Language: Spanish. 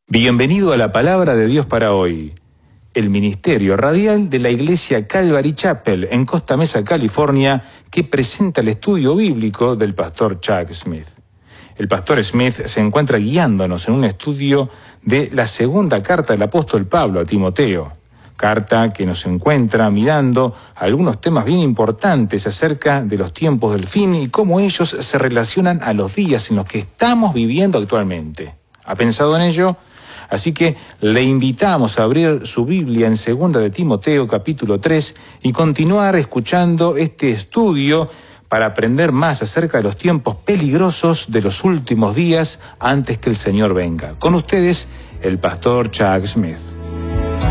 Bienvenido a la Palabra de Dios para hoy. El ministerio radial de la Iglesia Calvary Chapel en Costa Mesa, California, que presenta el estudio bíblico del pastor Chuck Smith. El pastor Smith se encuentra guiándonos en un estudio de la segunda carta del apóstol Pablo a Timoteo. Carta que nos encuentra mirando algunos temas bien importantes acerca de los tiempos del fin y cómo ellos se relacionan a los días en los que estamos viviendo actualmente. ¿Ha pensado en ello? Así que le invitamos a abrir su Biblia en 2 de Timoteo capítulo 3 y continuar escuchando este estudio para aprender más acerca de los tiempos peligrosos de los últimos días antes que el Señor venga. Con ustedes, el pastor Chuck Smith.